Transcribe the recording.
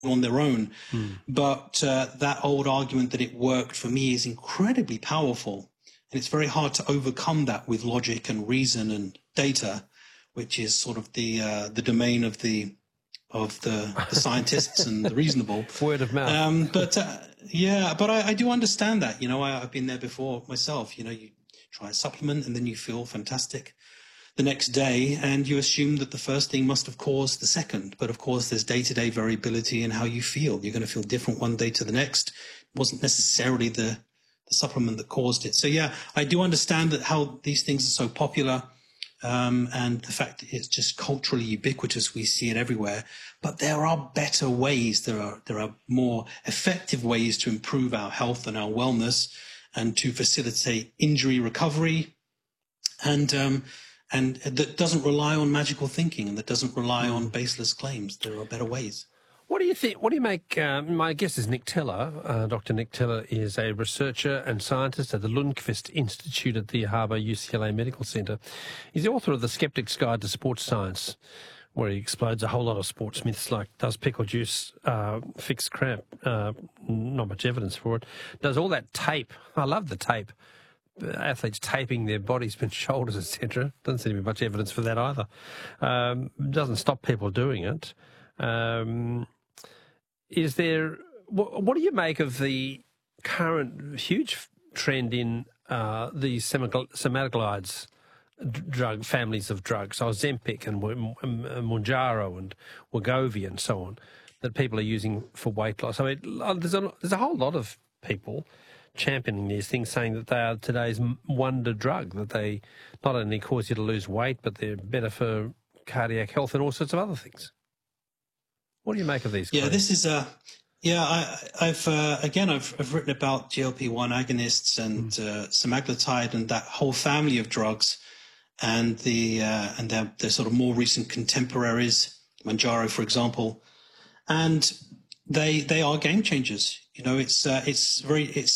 on their own. But that old argument that it worked for me is incredibly powerful. And it's very hard to overcome that with logic and reason and data, which is sort of the domain of the scientists and the reasonable. Word of mouth. But I do understand that. I've been there before myself. You try a supplement and then you feel fantastic the next day, and you assume that the first thing must have caused the second. But of course, there's day-to-day variability in how you feel. You're going to feel different one day to the next. It wasn't necessarily the supplement that caused it. So yeah, I do understand that how these things are so popular, and the fact that it's just culturally ubiquitous. We see it everywhere. But there are better ways. There are more effective ways to improve our health and our wellness, and to facilitate injury recovery, and that doesn't rely on magical thinking, and that doesn't rely on baseless claims. There are better ways. What do you think? What do you make? My guest is Nick Teller. Dr. Nick Teller is a researcher and scientist at the Lundquist Institute at the Harbour UCLA Medical Centre. He's the author of The Skeptic's Guide to Sports Science, where he explodes a whole lot of sports myths like, does pickle juice fix cramp? Not much evidence for it. Does all that tape? I love the tape. Athletes taping their bodies and shoulders, etc. Doesn't seem to be much evidence for that either. Doesn't stop people doing it. Is there? What do you make of the current huge trend in these semaglutides, drug families of drugs, Ozempic and Mounjaro and Wegovy and so on, that people are using for weight loss? I mean, there's a whole lot of people championing these things, saying that they are today's wonder drug, that they not only cause you to lose weight, but they're better for cardiac health and all sorts of other things. What do you make of these claims? Yeah, this is I've written about GLP-1 agonists and semaglutide and that whole family of drugs, and their sort of more recent contemporaries, Mounjaro, for example, and they are game changers. It's